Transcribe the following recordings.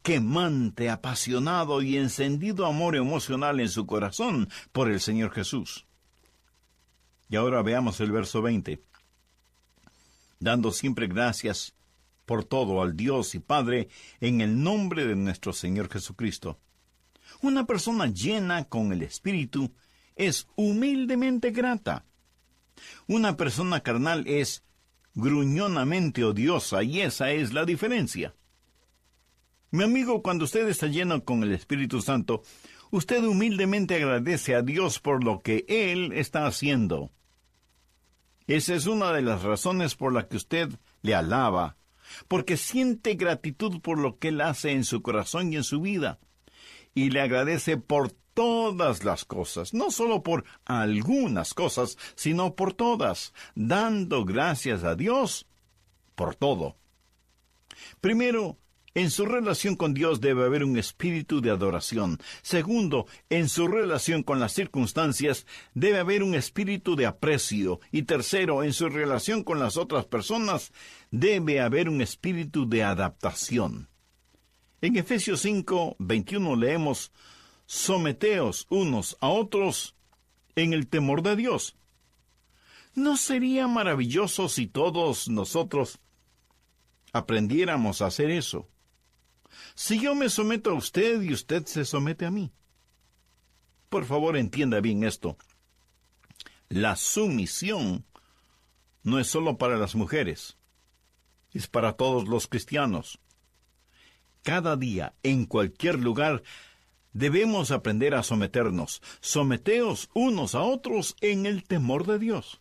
quemante, apasionado y encendido amor emocional en su corazón por el Señor Jesús. Y ahora veamos el verso 20. Dando siempre gracias por todo al Dios y Padre en el nombre de nuestro Señor Jesucristo. Una persona llena con el Espíritu es humildemente grata. Una persona carnal es gruñonamente odiosa, y esa es la diferencia. Mi amigo, cuando usted está lleno con el Espíritu Santo, usted humildemente agradece a Dios por lo que Él está haciendo. Esa es una de las razones por la que usted le alaba, porque siente gratitud por lo que Él hace en su corazón y en su vida, y le agradece por todas las cosas, no solo por algunas cosas, sino por todas, dando gracias a Dios por todo. Primero, en su relación con Dios debe haber un espíritu de adoración. Segundo, en su relación con las circunstancias debe haber un espíritu de aprecio. Y tercero, en su relación con las otras personas debe haber un espíritu de adaptación. En Efesios 5:21 leemos: someteos unos a otros en el temor de Dios. ¿No sería maravilloso si todos nosotros aprendiéramos a hacer eso? Si yo me someto a usted y usted se somete a mí. Por favor, entienda bien esto. La sumisión no es solo para las mujeres, es para todos los cristianos. Cada día, en cualquier lugar, debemos aprender a someternos. Someteos unos a otros en el temor de Dios.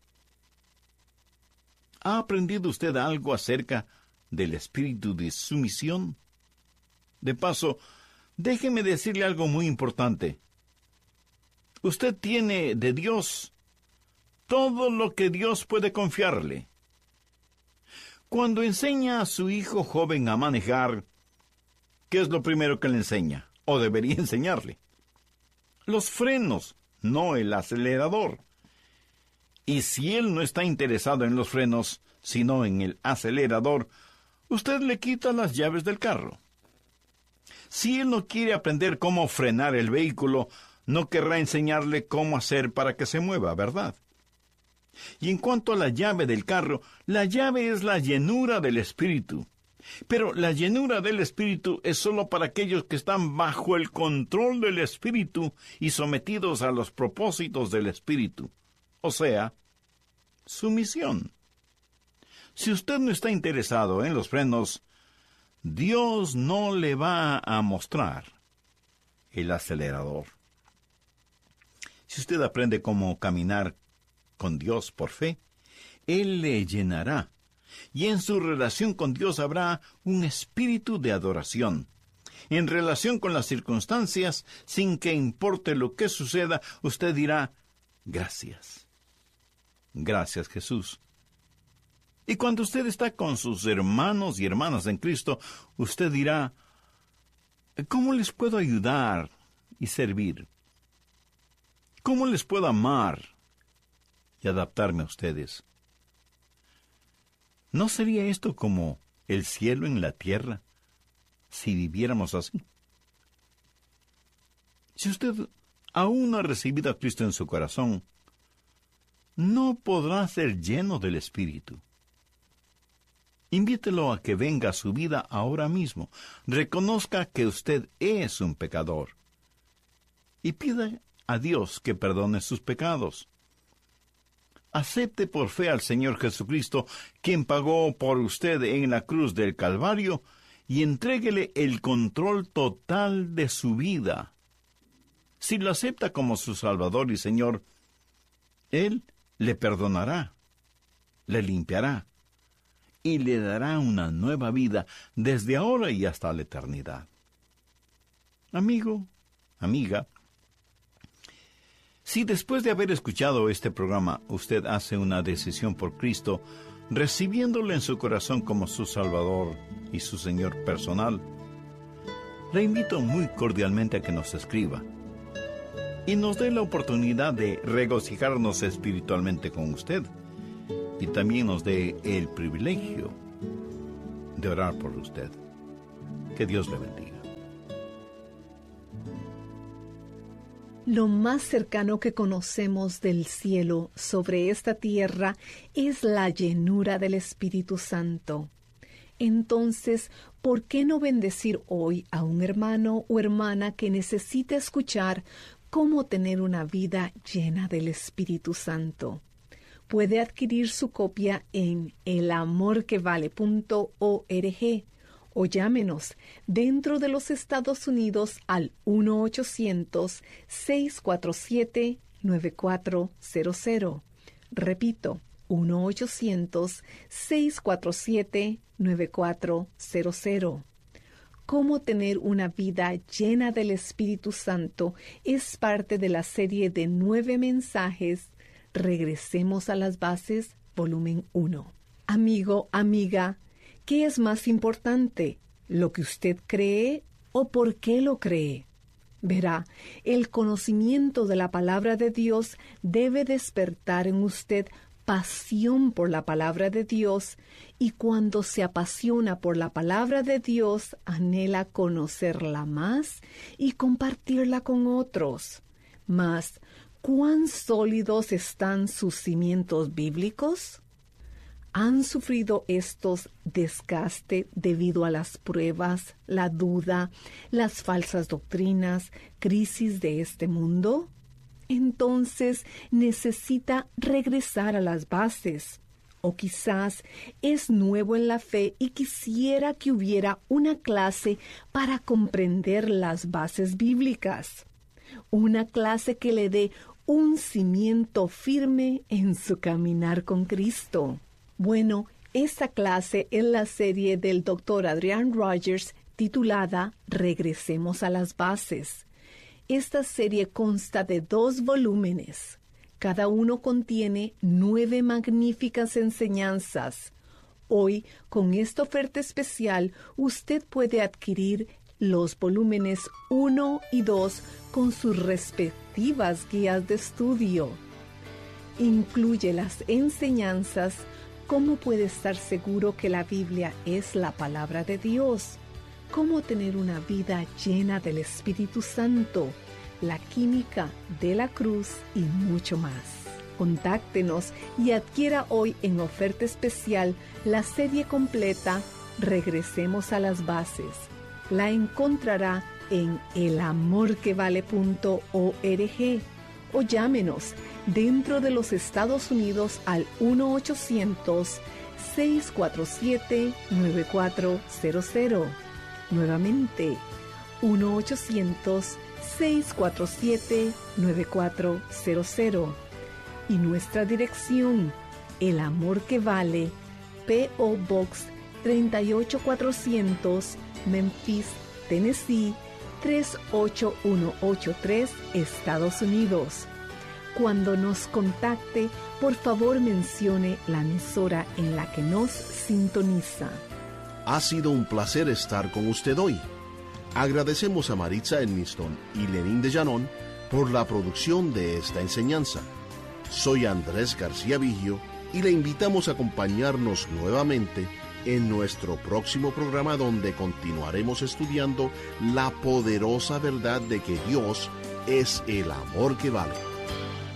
¿Ha aprendido usted algo acerca del espíritu de sumisión? De paso, déjeme decirle algo muy importante. Usted tiene de Dios todo lo que Dios puede confiarle. Cuando enseña a su hijo joven a manejar, ¿qué es lo primero que le enseña? O debería enseñarle. Los frenos, no el acelerador. Y si él no está interesado en los frenos, sino en el acelerador, usted le quita las llaves del carro. Si él no quiere aprender cómo frenar el vehículo, no querrá enseñarle cómo hacer para que se mueva, ¿verdad? Y en cuanto a la llave del carro, la llave es la llenura del Espíritu. Pero la llenura del Espíritu es solo para aquellos que están bajo el control del Espíritu y sometidos a los propósitos del Espíritu. O sea, sumisión. Si usted no está interesado en los frenos, Dios no le va a mostrar el acelerador. Si usted aprende cómo caminar con Dios por fe, Él le llenará. Y en su relación con Dios habrá un espíritu de adoración. En relación con las circunstancias, sin que importe lo que suceda, usted dirá: gracias. Gracias, Jesús. Y cuando usted está con sus hermanos y hermanas en Cristo, usted dirá: ¿cómo les puedo ayudar y servir? ¿Cómo les puedo amar y adaptarme a ustedes? ¿No sería esto como el cielo en la tierra si viviéramos así? Si usted aún no ha recibido a Cristo en su corazón, no podrá ser lleno del Espíritu. Invítelo a que venga a su vida ahora mismo. Reconozca que usted es un pecador. Y pida a Dios que perdone sus pecados. Acepte por fe al Señor Jesucristo, quien pagó por usted en la cruz del Calvario, y entréguele el control total de su vida. Si lo acepta como su Salvador y Señor, Él le perdonará, le limpiará, y le dará una nueva vida desde ahora y hasta la eternidad. Amigo, amiga, si después de haber escuchado este programa usted hace una decisión por Cristo, recibiéndole en su corazón como su Salvador y su Señor personal, le invito muy cordialmente a que nos escriba y nos dé la oportunidad de regocijarnos espiritualmente con usted, y también nos dé el privilegio de orar por usted. Que Dios le bendiga. Lo más cercano que conocemos del cielo sobre esta tierra es la llenura del Espíritu Santo. Entonces, ¿por qué no bendecir hoy a un hermano o hermana que necesita escuchar cómo tener una vida llena del Espíritu Santo? Puede adquirir su copia en elamorquevale.org o llámenos dentro de los Estados Unidos al 1-800-647-9400. Repito, 1-800-647-9400. Cómo tener una vida llena del Espíritu Santo es parte de la serie de 9 mensajes Regresemos a las bases, volumen 1. Amigo, amiga, ¿qué es más importante? ¿Lo que usted cree o por qué lo cree? Verá, el conocimiento de la palabra de Dios debe despertar en usted pasión por la palabra de Dios, y cuando se apasiona por la palabra de Dios, anhela conocerla más y compartirla con otros. Mas, ¿cuán sólidos están sus cimientos bíblicos? ¿Han sufrido estos desgaste debido a las pruebas, la duda, las falsas doctrinas, crisis de este mundo? Entonces necesita regresar a las bases. O quizás es nuevo en la fe y quisiera que hubiera una clase para comprender las bases bíblicas. Una clase que le dé un cimiento firme en su caminar con Cristo. Bueno, esta clase es la serie del Dr. Adrian Rogers titulada Regresemos a las bases. Esta serie consta de 2 volúmenes. Cada uno contiene 9 magníficas enseñanzas. Hoy, con esta oferta especial, usted puede adquirir los volúmenes 1 y 2 con sus respectivas guías de estudio. Incluye las enseñanzas. ¿Cómo puede estar seguro que la Biblia es la palabra de Dios? ¿Cómo tener una vida llena del Espíritu Santo? La química de la cruz y mucho más. Contáctenos y adquiera hoy en oferta especial la serie completa Regresemos a las bases. La encontrará en elamorquevale.org o llámenos dentro de los Estados Unidos al 1-800-647-9400. Nuevamente, 1-800-647-9400. Y nuestra dirección, El Amor que Vale, P.O. Box 38400, Memphis, Tennessee 38183, Estados Unidos. Cuando nos contacte, por favor mencione la emisora en la que nos sintoniza. Ha sido un placer estar con usted hoy. Agradecemos a Maritza Edmiston y Lenín de Llanón por la producción de esta enseñanza. Soy Andrés García Vigio y le invitamos a acompañarnos nuevamente en nuestro próximo programa, donde continuaremos estudiando la poderosa verdad de que Dios es el amor que vale.